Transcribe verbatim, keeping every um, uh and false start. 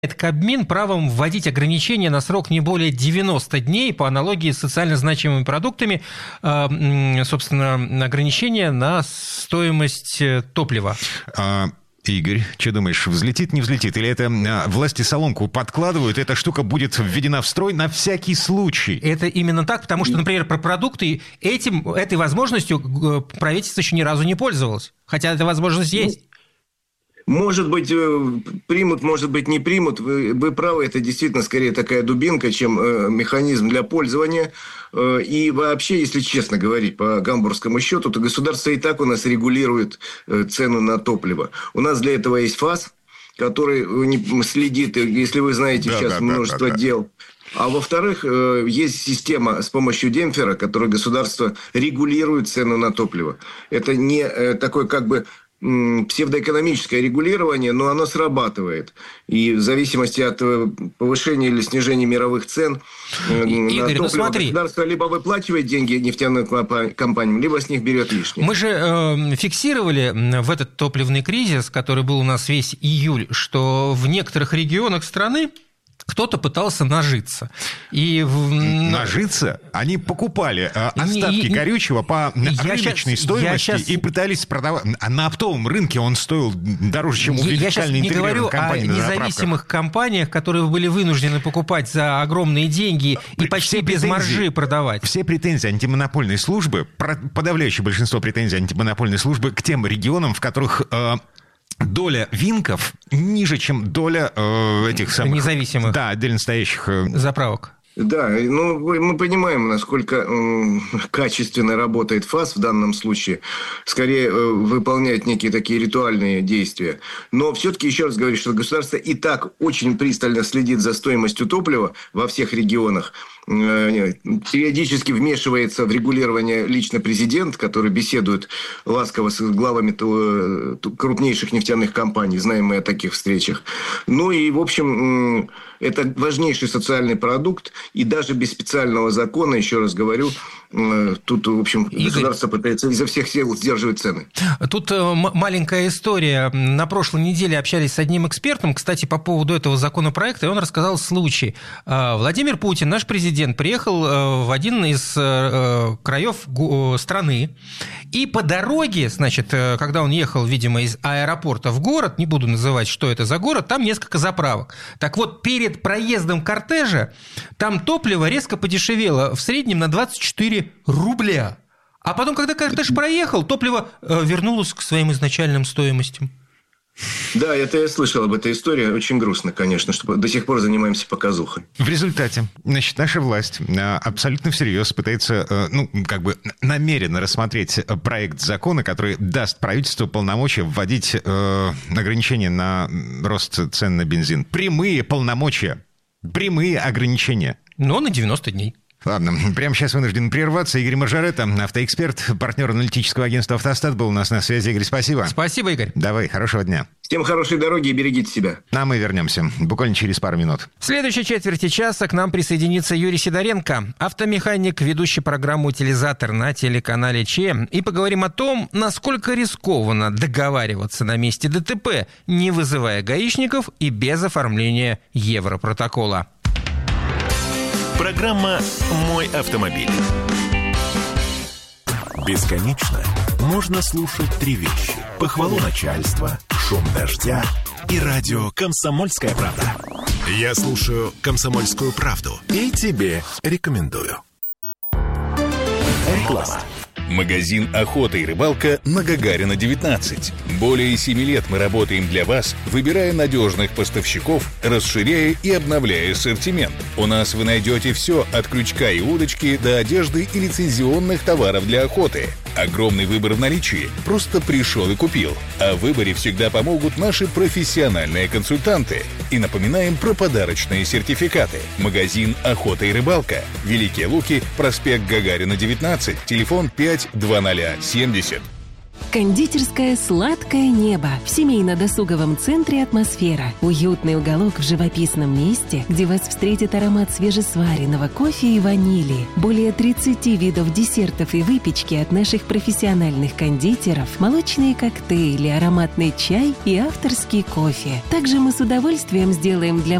Кабмин правом вводить ограничения на срок не более девяноста дней по аналогии с социально значимыми продуктами, собственно, ограничения на стоимость топлива. А... Игорь, что думаешь, взлетит, не взлетит? Или это а, власти соломку подкладывают, эта штука будет введена в строй на всякий случай? Это именно так, потому что, например, про продукты этим, этой возможностью правительство еще ни разу не пользовалось. Хотя эта возможность есть. Может быть, примут, может быть, не примут. Вы, вы правы, это действительно скорее такая дубинка, чем э, механизм для пользования. Э, и вообще, если честно говорить, по гамбургскому счету, то государство и так у нас регулирует э, цену на топливо. У нас для этого есть ФАС, который не следит, если вы знаете, да, сейчас да, множество да, да, дел. А во-вторых, есть система с помощью демпфера, которой государство регулирует цену на топливо. Это не такой как бы псевдоэкономическое регулирование, но оно срабатывает. И в зависимости от повышения или снижения мировых цен Игорь, на топливо, ну смотри, государство либо выплачивает деньги нефтяным компаниям, либо с них берет лишнее. Мы же э, фиксировали в этот топливный кризис, который был у нас весь июль, что в некоторых регионах страны кто-то пытался нажиться. И... Нажиться? Они покупали остатки не, горючего по рыночной сейчас, стоимости сейчас... и пытались продавать. А на оптовом рынке он стоил дороже, чем у вертикально интегрированных компаний. Я сейчас не говорю о независимых компаниях, которые были вынуждены покупать за огромные деньги и почти все без маржи продавать. Все претензии антимонопольной службы, подавляющее большинство претензий антимонопольной службы к тем регионам, в которых... доля винков ниже, чем доля э, этих самых... Независимых. Да, отдельно стоящих... Э... заправок. Да, ну мы понимаем, насколько э, качественно работает ФАС в данном случае. Скорее э, выполняет некие такие ритуальные действия. Но все-таки еще раз говорю, что государство и так очень пристально следит за стоимостью топлива во всех регионах. Э, периодически вмешивается в регулирование лично президент, который беседует ласково с главами то, то, крупнейших нефтяных компаний. Знаем мы о таких встречах. Ну и, в общем, э, это важнейший социальный продукт. И даже без специального закона, еще раз говорю, тут, в общем, Игорь, государство пытается изо всех сил сдерживать цены. Тут маленькая история. На прошлой неделе общались с одним экспертом, кстати, по поводу этого законопроекта, и он рассказал случай. Владимир Путин, наш президент, приехал в один из краев страны, и по дороге, значит, когда он ехал, видимо, из аэропорта в город, не буду называть, что это за город, там несколько заправок. Так вот, перед проездом кортежа там топливо резко подешевело, в среднем на двадцать четыре рубля. А потом, когда кортеж проехал, топливо вернулось к своим изначальным стоимостям. Да, это я слышал об этой истории. Очень грустно, конечно, что до сих пор занимаемся показухой. В результате, значит, наша власть абсолютно всерьез пытается, ну, как бы намеренно рассмотреть проект закона, который даст правительству полномочия вводить э, ограничения на рост цен на бензин. Прямые полномочия, прямые ограничения. Но на девяносто дней. Ладно, прямо сейчас вынужден прерваться. Игорь Маржарета, автоэксперт, партнер аналитического агентства «Автостат», был у нас на связи. Игорь, спасибо. Спасибо, Игорь. Давай, хорошего дня. Всем хорошей дороги и берегите себя. А мы вернемся буквально через пару минут. В следующей четверти часа к нам присоединится Юрий Сидоренко, автомеханик, ведущий программу «Утилизатор» на телеканале ЧЕ. И поговорим о том, насколько рискованно договариваться на месте ДТП, не вызывая гаишников и без оформления Европротокола. Программа «Мой автомобиль». Бесконечно можно слушать три вещи: похвалу начальства, шум дождя и радио «Комсомольская правда». Я слушаю «Комсомольскую правду» и тебе рекомендую. Реклама. Магазин «Охота и рыбалка» на Гагарина, девятнадцать. Более семи лет мы работаем для вас, выбирая надежных поставщиков, расширяя и обновляя ассортимент. У нас вы найдете все от крючка и удочки до одежды и лицензионных товаров для охоты. Огромный выбор в наличии. Просто пришел и купил. О выборе всегда помогут наши профессиональные консультанты. И напоминаем про подарочные сертификаты. Магазин «Охота и рыбалка». Великие Луки, проспект Гагарина, девятнадцать, телефон пять два ноль семьдесят. Кондитерская «Сладкое небо» в семейно-досуговом центре «Атмосфера». Уютный уголок в живописном месте, где вас встретит аромат свежесваренного кофе и ванили. Более тридцати видов десертов и выпечки от наших профессиональных кондитеров, молочные коктейли, ароматный чай и авторский кофе. Также мы с удовольствием сделаем для